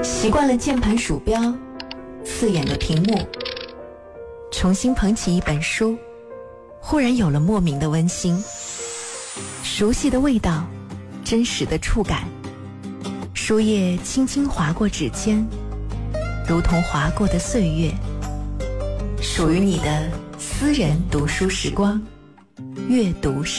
习惯了键盘鼠标刺眼的屏幕，重新捧起一本书，忽然有了莫名的温馨，熟悉的味道，真实的触感，书页轻轻划过指尖，如同划过的岁月，属于你的私人读书时光，阅读时